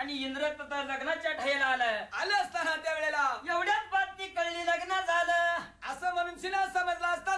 आणि इंद्र तर लग्नाच्या ढायला आलं असताना त्या वेळेला एवढ्याच बातमी कळली लग्न झालं असं म्हणून शिना समजला असता